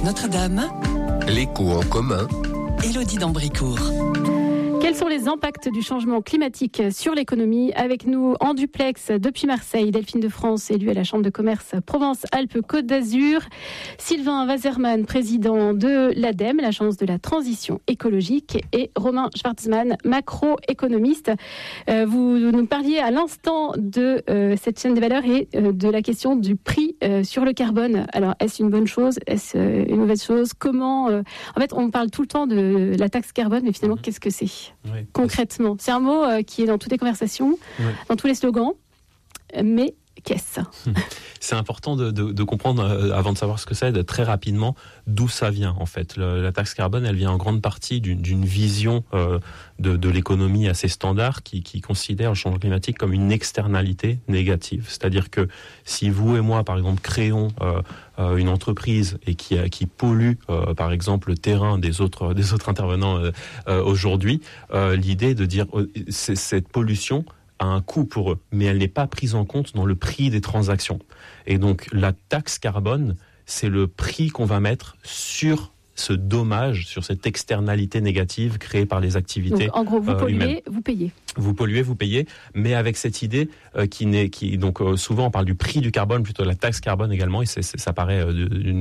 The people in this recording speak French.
Bibliothèque Notre-Dame. L'écho en commun. Élodie d'Ambricourt. Quels sont les impacts du changement climatique sur l'économie ? Avec nous en duplex depuis Marseille, Delphine de France, élue à la Chambre de commerce Provence-Alpes-Côte d'Azur, Sylvain Wasserman, président de l'ADEME, l'Agence de la transition écologique, et Romain Schwarzmann, macroéconomiste. Vous nous parliez à l'instant de cette chaîne des valeurs et de la question du prix sur le carbone. Alors, est-ce une bonne chose ? Est-ce une mauvaise chose ? Comment En fait, on parle tout le temps de la taxe carbone, mais finalement, qu'est-ce que c'est ? Oui. Concrètement, c'est un mot qui est dans toutes les conversations, dans tous les slogans, mais qu'est-ce ? C'est important de comprendre, avant de savoir ce que c'est, très rapidement d'où ça vient en fait. La taxe carbone, elle vient en grande partie d'une vision de l'économie assez standard qui considère le changement climatique comme une externalité négative. C'est-à-dire que si vous et moi, par exemple, créons une entreprise et qui pollue, par exemple, le terrain des autres intervenants aujourd'hui, l'idée de dire cette pollution a un coût pour eux, mais elle n'est pas prise en compte dans le prix des transactions. Et donc, la taxe carbone, c'est le prix qu'on va mettre sur ce dommage, sur cette externalité négative créée par les activités humaines. Donc, en gros, vous polluez, vous payez. Vous polluez, vous payez, mais avec cette idée souvent on parle du prix du carbone, plutôt de la taxe carbone également, et ça paraît d'une